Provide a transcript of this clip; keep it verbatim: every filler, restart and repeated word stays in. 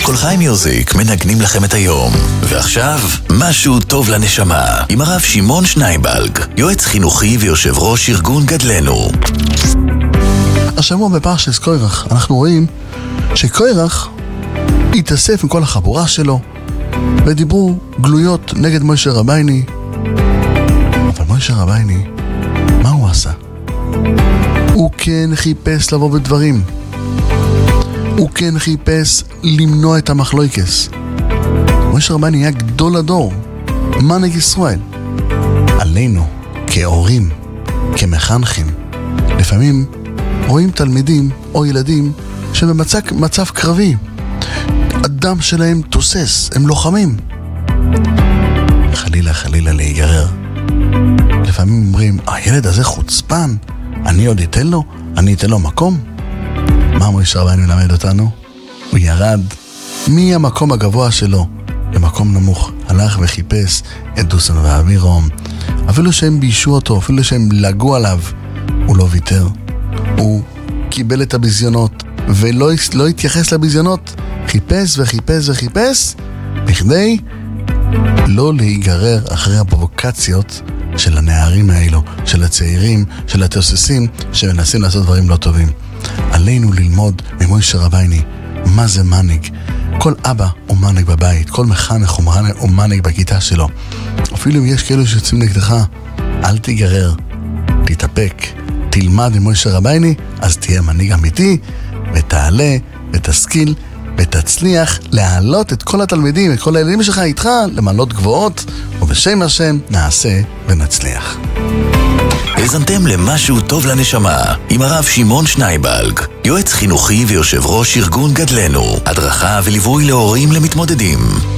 כל חי מיוזיק מנגנים לכם את היום. ועכשיו, משהו טוב לנשמה, עם הרב שמעון שנייבלג, יועץ חינוכי ויושב ראש ארגון גדלנו. השבוע בפרשת קורח אנחנו רואים שקורח התאסף עם כל החבורה שלו ודיברו גלויות נגד משה רבייני. אבל משה רבייני, מה הוא עשה? הוא כן חיפש לבוא בדברים, הוא כן חיפש למנוע את המחלוקס. משה רבייני היה גדול הדור, מנהיג ישראל. עלינו כהורים, כמחנכים, לפעמים רואים תלמידים או ילדים שבמצב מצב קרבי, הדם שלהם תוסס, הם לוחמים, חלילה חלילה להיגרר. לפעמים אומרים, הילד הזה חוצפן, אני עוד אתן לו, אני אתן לו מקום. מה משה רבייני מלמד אותנו? הוא ירד מהמקום הגבוה שלו למקום נמוך, הלך וחיפש את דוסן ואבירום. אפילו שהם ביישו אותו, אפילו שהם לגו עליו, הוא לא ויתר. הוא קיבל את הביזיונות ולא לא התייחס לביזיונות, חיפש וחיפש וחיפש בכדי לא להיגרר אחרי הפרובוקציות של הנערים האלו, של הצעירים, של התוססים שמנסים לעשות דברים לא טובים. עלינו ללמוד ממשה רבייני מה זה מנהיג. כל אבא הוא מנהיג בבית, כל מחנך הוא מנהיג בכיתה שלו. אפילו אם יש כאלו שיוצאים נגדך, אל תיגרר, תתאפק, תלמד ממשה רבייני, אז תהיה מנהיג אמיתי ותעלה ותשכיל ותצליח להעלות את כל התלמידים, את כל הילדים שלך איתך למעלות גבוהות, ובשם השם נעשה ונצליח. האזנתם למשהו טוב לנשמה עם הרב שמעון שנייבלג, יועץ חינוכי ויושב ראש ארגון גדלנו, הדרכה וליווי להורים למתמודדים.